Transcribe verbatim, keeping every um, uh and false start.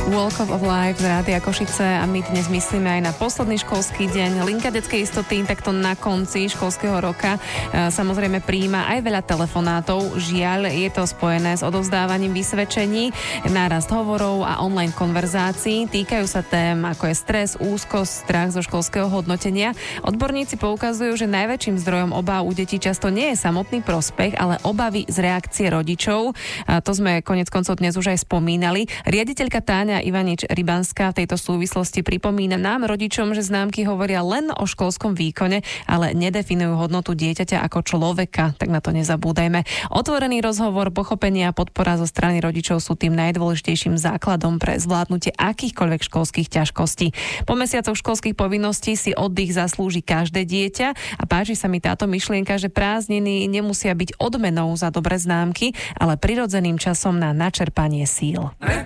Welcome of Life z Rádia Košice a my dnes myslíme aj na posledný školský deň. Linka detskej istoty takto na konci školského roka samozrejme prijíma aj veľa telefonátov. Žiaľ, je to spojené s odovzdávaním vysvedčení, nárast hovorov a online konverzácií. Týkajú sa tém ako je stres, úzkosť, strach zo školského hodnotenia. Odborníci poukazujú, že najväčším zdrojom obáv u detí často nie je samotný prospech, ale obavy z reakcie rodičov. A to sme konec koncov dnes už aj spomínali. Riaditeľka Táňa Ivanič-Rybanská v tejto súvislosti pripomína nám, rodičom, že známky hovoria len o školskom výkone, ale nedefinujú hodnotu dieťaťa ako človeka, tak na to nezabúdajme. Otvorený rozhovor, pochopenie a podpora zo strany rodičov sú tým najdôležitejším základom pre zvládnutie akýchkoľvek školských ťažkostí. Po mesiacoch školských povinností si oddych zaslúži každé dieťa a páči sa mi táto myšlienka, že prázdniny nemusia byť odmenou za dobré známky, ale prirodzeným časom na načerpanie síl.